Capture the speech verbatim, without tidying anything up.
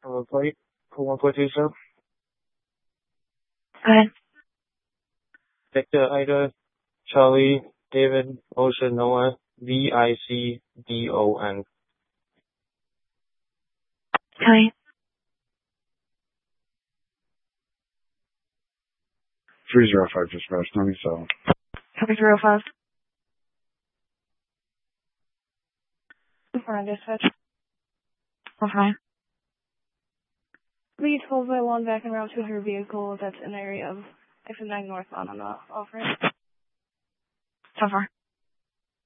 Uh, plate for one four two, sir. Go ahead. Victor, Ida, Charlie, David, Ocean, Noah, V I C D O N. Kelly. three zero five dispatch, ninety-seven. Copy three oh five. Front dispatch. Okay. Lead twelve by one back and route to her vehicle that's in the area of exit nine northbound on the off ramp. So far.